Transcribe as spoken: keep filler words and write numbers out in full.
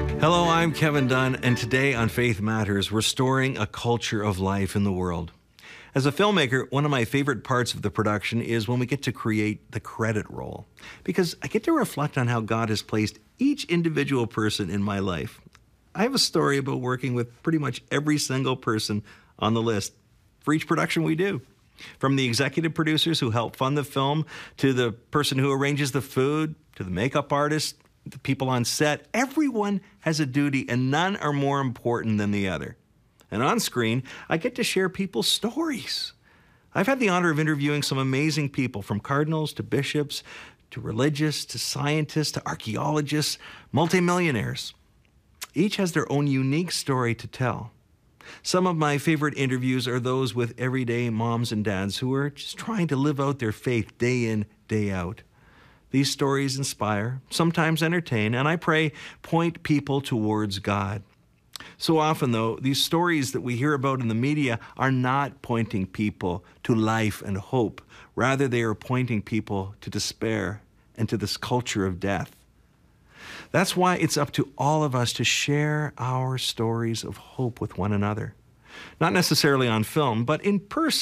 Hello, I'm Kevin Dunn, and today on Faith Matters, restoring a culture of life in the world. As a filmmaker, one of my favorite parts of the production is when we get to create the credit roll, because I get to reflect on how God has placed each individual person in my life. I have a story about working with pretty much every single person on the list for each production we do. From the executive producers who help fund the film, to the person who arranges the food, to the makeup artist, the people on set, everyone has a duty and none are more important than the other. And on screen, I get to share people's stories. I've had the honor of interviewing some amazing people, from cardinals to bishops, to religious, to scientists, to archaeologists, multimillionaires. Each has their own unique story to tell. Some of my favorite interviews are those with everyday moms and dads who are just trying to live out their faith day in, day out. These stories inspire, sometimes entertain, and I pray point people towards God. So often, though, these stories that we hear about in the media are not pointing people to life and hope. Rather, they are pointing people to despair and to this culture of death. That's why it's up to all of us to share our stories of hope with one another. Not necessarily on film, but in person.